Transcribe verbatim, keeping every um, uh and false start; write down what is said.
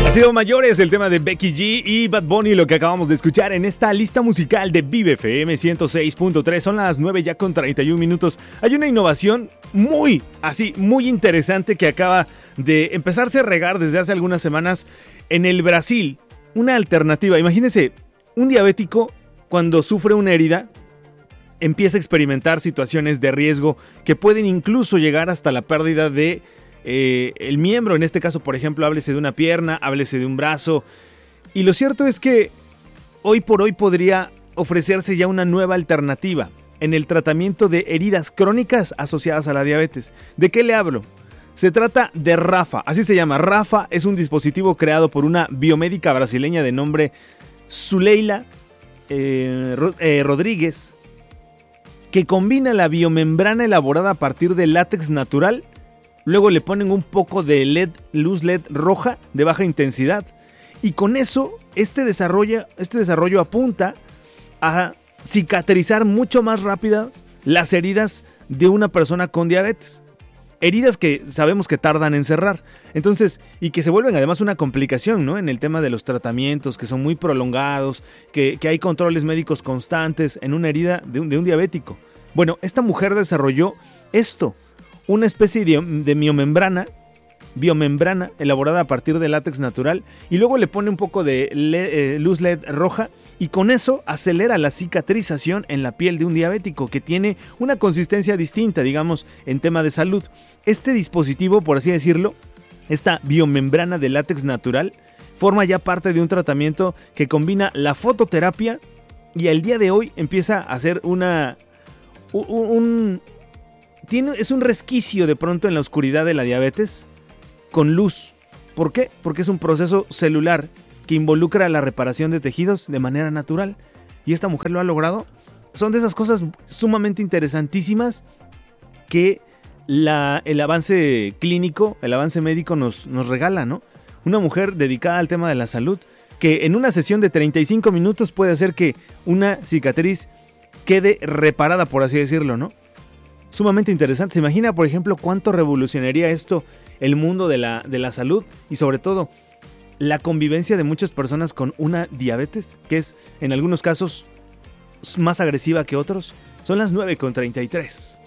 Sido mayores, el tema de Becky G y Bad Bunny, lo que acabamos de escuchar en esta lista musical de Vive F M ciento seis punto tres. Son las nueve ya con treinta y un minutos. Hay una innovación muy, así, muy interesante que acaba de empezarse a regar desde hace algunas semanas en el Brasil. Una alternativa. Imagínense, un diabético cuando sufre una herida empieza a experimentar situaciones de riesgo que pueden incluso llegar hasta la pérdida de Eh, el miembro. En este caso, por ejemplo, háblese de una pierna, háblese de un brazo. Y lo cierto es que hoy por hoy podría ofrecerse ya una nueva alternativa en el tratamiento de heridas crónicas asociadas a la diabetes. ¿De qué le hablo? Se trata de Rafa, así se llama. Rafa es un dispositivo creado por una biomédica brasileña de nombre Zuleila eh, eh, Rodríguez, que combina la biomembrana elaborada a partir de látex natural. Luego le ponen un poco de L E D, luz L E D roja de baja intensidad. Y con eso, este desarrollo, este desarrollo apunta a cicatrizar mucho más rápidas las heridas de una persona con diabetes. Heridas que sabemos que tardan en cerrar. Entonces, y que se vuelven además una complicación, ¿no? En el tema de los tratamientos, que son muy prolongados, que, que hay controles médicos constantes en una herida de un, de un diabético. Bueno, esta mujer desarrolló esto. Una especie de, de biomembrana, biomembrana elaborada a partir de látex natural, y luego le pone un poco de L E D, eh, luz L E D roja, y con eso acelera la cicatrización en la piel de un diabético que tiene una consistencia distinta, digamos, en tema de salud. Este dispositivo, por así decirlo, esta biomembrana de látex natural, forma ya parte de un tratamiento que combina la fototerapia y al día de hoy empieza a hacer una... un, un Tiene, es un resquicio de pronto en la oscuridad de la diabetes con luz. ¿Por qué? Porque es un proceso celular que involucra la reparación de tejidos de manera natural. Y esta mujer lo ha logrado. Son de esas cosas sumamente interesantísimas que la, el avance clínico, el avance médico nos, nos regala, ¿no? Una mujer dedicada al tema de la salud que en una sesión de treinta y cinco minutos puede hacer que una cicatriz quede reparada, por así decirlo, ¿no? Sumamente interesante. ¿Se imagina, por ejemplo, cuánto revolucionaría esto el mundo de la, de la salud y sobre todo la convivencia de muchas personas con una diabetes que es en algunos casos más agresiva que otros? Son las nueve con treinta y tres.